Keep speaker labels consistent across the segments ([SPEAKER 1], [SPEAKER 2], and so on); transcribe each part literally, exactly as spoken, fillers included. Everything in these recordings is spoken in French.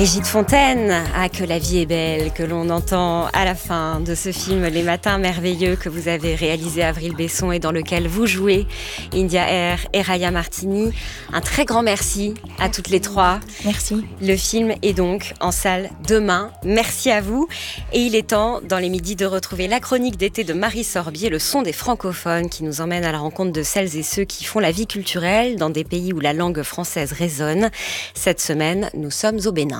[SPEAKER 1] Brigitte Fontaine, ah que la vie est belle, que l'on entend à la fin de ce film Les Matins Merveilleux que vous avez réalisé Avril Besson et dans lequel vous jouez India Air et Raya Martini. Un très grand merci à toutes les trois.
[SPEAKER 2] Merci.
[SPEAKER 1] Le film est donc en salle demain. Merci à vous. Et il est temps, dans les midis, de retrouver la chronique d'été de Marie Sorbier, le son des francophones qui nous emmène à la rencontre de celles et ceux qui font la vie culturelle dans des pays où la langue française résonne. Cette semaine, nous sommes au Bénin.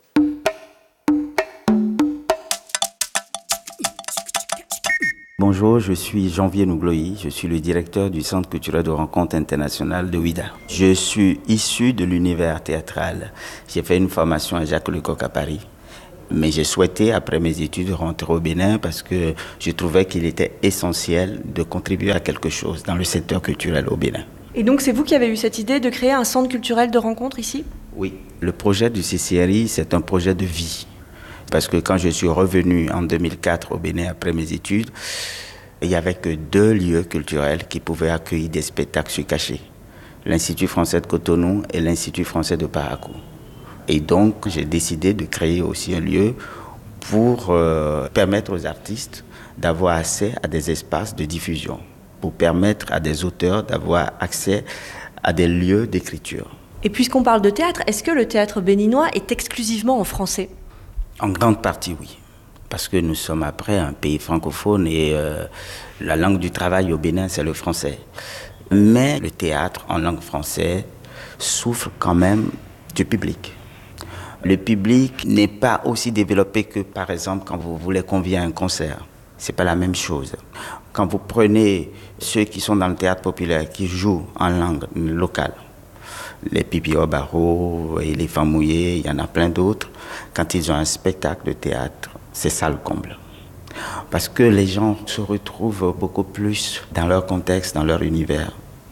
[SPEAKER 3] Bonjour, je suis Janvier Nougloï, je suis le directeur du Centre culturel de rencontre internationale de Ouidah. Je suis issu de l'univers théâtral. J'ai fait une formation à Jacques Lecoq à Paris. Mais j'ai souhaité, après mes études, rentrer au Bénin parce que je trouvais qu'il était essentiel de contribuer à quelque chose dans le secteur culturel au Bénin.
[SPEAKER 2] Et donc c'est vous qui avez eu cette idée de créer un centre culturel de rencontre ici ?
[SPEAKER 3] Oui, le projet du C C R I, c'est un projet de vie. Parce que quand je suis revenu en deux mille quatre au Bénin après mes études, il n'y avait que deux lieux culturels qui pouvaient accueillir des spectacles sur cachet. L'Institut français de Cotonou et l'Institut français de Parakou. Et donc, j'ai décidé de créer aussi un lieu pour euh, permettre aux artistes d'avoir accès à des espaces de diffusion, pour permettre à des auteurs d'avoir accès à des lieux d'écriture.
[SPEAKER 2] Et puisqu'on parle de théâtre, est-ce que le théâtre béninois est exclusivement en français ?
[SPEAKER 3] En grande partie, oui. Parce que nous sommes après un pays francophone et euh, la langue du travail au Bénin, c'est le français. Mais le théâtre en langue française souffre quand même du public. Le public n'est pas aussi développé que, par exemple, quand vous voulez convier à un concert. C'est pas la même chose. Quand vous prenez ceux qui sont dans le théâtre populaire, qui jouent en langue locale, les Pipi au barreau, et les Femmes mouillées, il y en a plein d'autres. Quand ils ont un spectacle de théâtre, c'est ça le comble. Parce que les gens se retrouvent beaucoup plus dans leur contexte, dans leur univers.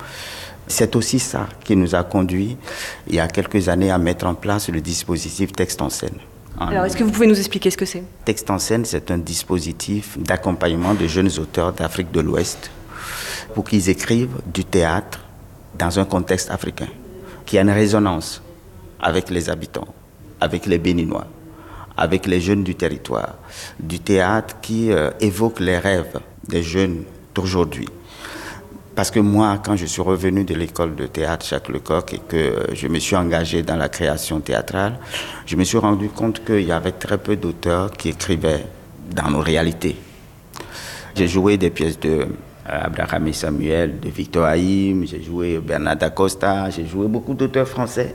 [SPEAKER 3] C'est aussi ça qui nous a conduit, il y a quelques années, à mettre en place le dispositif Texte en scène.
[SPEAKER 2] Alors, est-ce que vous pouvez nous expliquer ce que c'est ?
[SPEAKER 3] Texte en scène, c'est un dispositif d'accompagnement de jeunes auteurs d'Afrique de l'Ouest pour qu'ils écrivent du théâtre dans un contexte africain, qui a une résonance avec les habitants, avec les Béninois, avec les jeunes du territoire, du théâtre qui euh, évoque les rêves des jeunes d'aujourd'hui. Parce que moi, quand je suis revenu de l'école de théâtre Jacques Lecoq et que euh, je me suis engagé dans la création théâtrale, je me suis rendu compte qu'il y avait très peu d'auteurs qui écrivaient dans nos réalités. J'ai joué des pièces de Abraham et Samuel, de Victor Haïm, j'ai joué Bernard Dacosta, j'ai joué beaucoup d'auteurs français.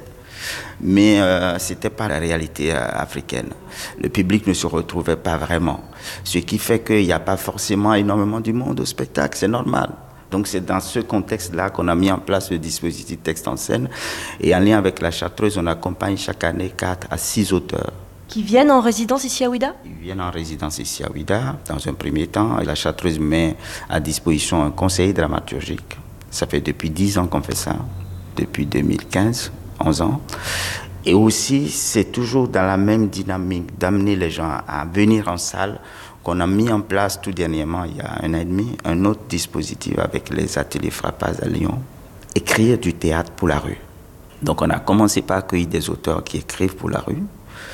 [SPEAKER 3] Mais euh, ce n'était pas la réalité euh, africaine. Le public ne se retrouvait pas vraiment. Ce qui fait qu'il n'y a pas forcément énormément du monde au spectacle, c'est normal. Donc c'est dans ce contexte-là qu'on a mis en place le dispositif Texte en scène. Et en lien avec la Chartreuse, on accompagne chaque année quatre à six auteurs.
[SPEAKER 2] Qui viennent en résidence ici à Ouidah ?
[SPEAKER 3] Ils viennent en résidence ici à Ouidah, dans un premier temps. La Chartreuse met à disposition un conseiller dramaturgique. Ça fait depuis dix ans qu'on fait ça, depuis deux mille quinze. onze ans. Et aussi, c'est toujours dans la même dynamique d'amener les gens à venir en salle qu'on a mis en place tout dernièrement, il y a un an et demi, un autre dispositif avec les ateliers Frappas à Lyon, écrire du théâtre pour la rue. Donc on a commencé par accueillir des auteurs qui écrivent pour la rue.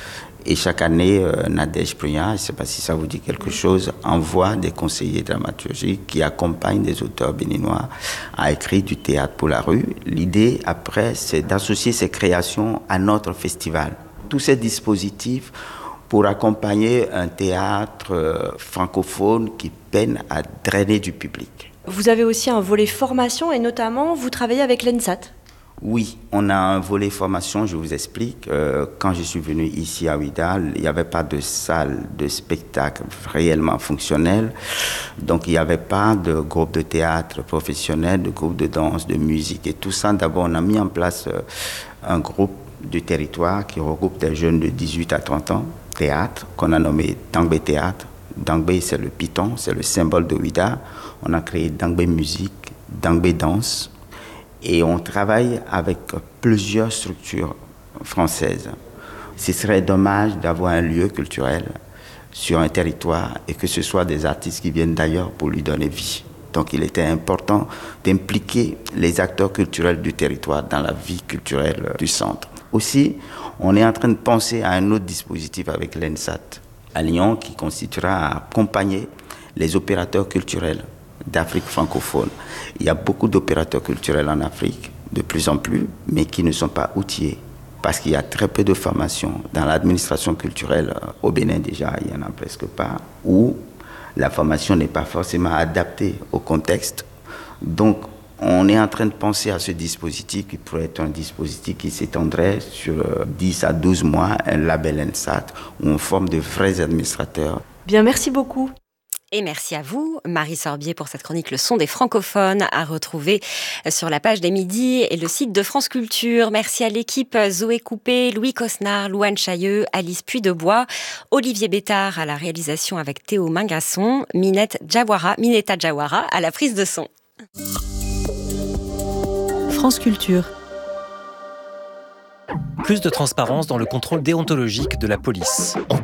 [SPEAKER 3] Et chaque année, euh, Nadège Priya, je ne sais pas si ça vous dit quelque chose, envoie des conseillers dramaturgiques qui accompagnent des auteurs béninois à écrire du théâtre pour la rue. L'idée, après, c'est d'associer ces créations à notre festival. Tous ces dispositifs pour accompagner un théâtre euh, francophone qui peine à drainer du public.
[SPEAKER 2] Vous avez aussi un volet formation et notamment, vous travaillez avec l'ENSAT.
[SPEAKER 3] Oui, on a un volet formation, je vous explique. Euh, quand je suis venu ici à Ouidah, il n'y avait pas de salle de spectacle réellement fonctionnelle. Donc il n'y avait pas de groupe de théâtre professionnel, de groupe de danse, de musique et tout ça. D'abord, on a mis en place euh, un groupe du territoire qui regroupe des jeunes de dix-huit à trente ans, théâtre, qu'on a nommé Dangbe Théâtre. Dangbe, c'est le python, c'est le symbole de Ouidah. On a créé Dangbe Musique, Dangbe Danse. Et on travaille avec plusieurs structures françaises. Ce serait dommage d'avoir un lieu culturel sur un territoire et que ce soit des artistes qui viennent d'ailleurs pour lui donner vie. Donc il était important d'impliquer les acteurs culturels du territoire dans la vie culturelle du centre. Aussi, on est en train de penser à un autre dispositif avec l'ENSAT à Lyon qui constituera à accompagner les opérateurs culturels d'Afrique francophone. Il y a beaucoup d'opérateurs culturels en Afrique, de plus en plus, mais qui ne sont pas outillés. Parce qu'il y a très peu de formation dans l'administration culturelle. Au Bénin déjà, il n'y en a presque pas. Ou la formation n'est pas forcément adaptée au contexte. Donc, on est en train de penser à ce dispositif qui pourrait être un dispositif qui s'étendrait sur dix à douze mois, un label ENSAT, où on forme de vrais administrateurs.
[SPEAKER 2] Bien, merci beaucoup.
[SPEAKER 1] Et merci à vous, Marie Sorbier, pour cette chronique Le son des francophones à retrouver sur la page des Midis et le site de France Culture. Merci à l'équipe Zoé Coupé, Louis Cosnard, Louane Chailleux, Alice Puydebois, Olivier Bétard à la réalisation avec Théo Mingasson, Minette Jawara, Minetta Jawara à la prise de son.
[SPEAKER 4] France Culture.
[SPEAKER 5] Plus de transparence dans le contrôle déontologique de la police. On